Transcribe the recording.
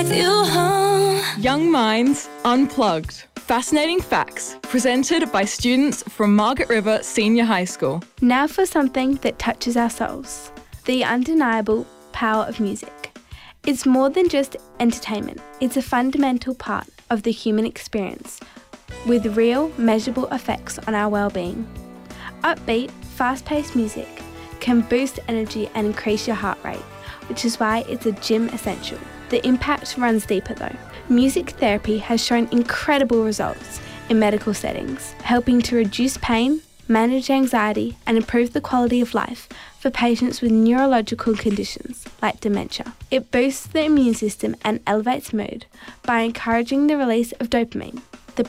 Young Minds Unplugged. Fascinating facts presented by students from Margaret River Senior High School. Now for something that touches our souls. The undeniable power of music. It's more than just entertainment. It's a fundamental part of the human experience with real, measurable effects on our well-being. Upbeat, fast-paced music can boost energy and increase your heart rate, which is why it's a gym essential. The impact runs deeper though. Music therapy has shown incredible results in medical settings, helping to reduce pain, manage anxiety, and improve the quality of life for patients with neurological conditions like dementia. It boosts the immune system and elevates mood by encouraging the release of dopamine,